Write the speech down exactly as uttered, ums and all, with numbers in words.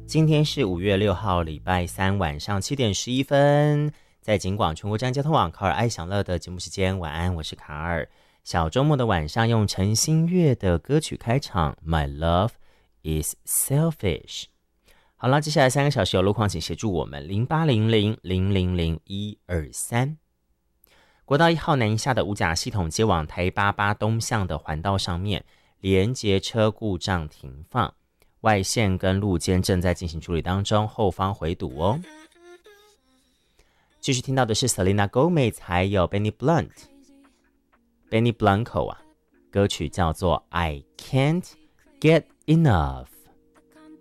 今天是五月六号，礼拜三晚上七点十一分，在警广全国站交通网卡尔爱享乐的节目时间，晚安，我是卡尔。小周末的晚上，用陈星月的歌曲开场 ，My Love is Selfish。好了，接下来三个小时有路况，请协助我们零八零零零零零一二三。国道一号南一下的五甲系统接往台八八东向的环道上面，连结车故障停放。外线跟路肩正在进行处理当中，后方回堵哦。继续听到的是 Selena Gomez 还有 Benny Blunt Benny Blanco 啊，歌曲叫做 I Can't Get Enough。